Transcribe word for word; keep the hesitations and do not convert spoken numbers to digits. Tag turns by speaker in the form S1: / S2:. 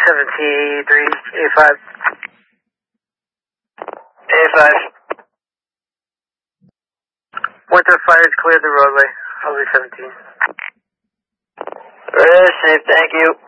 S1: seventeen three, A five. A five. Winter fires cleared the roadway. I'll be seventeen.
S2: Very safe, thank you.